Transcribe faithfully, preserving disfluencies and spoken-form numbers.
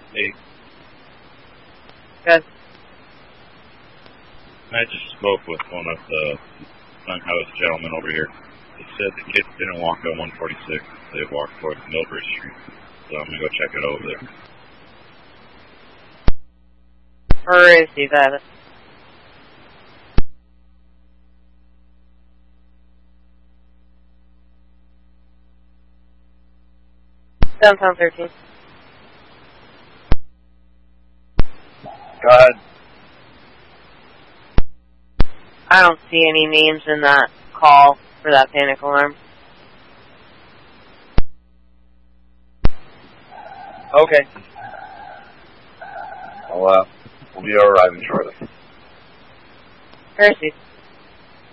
Hey. Good. I just spoke with one of the Funhouse gentlemen over here. He said the kids didn't walk on one forty-six. They walked towards Millbury Street. So I'm going to go check it over there. Where is he, that? Downtown thirteen. Go ahead. I don't see any names in that call for that panic alarm. Okay. Well, uh, we'll be arriving shortly. Where is he?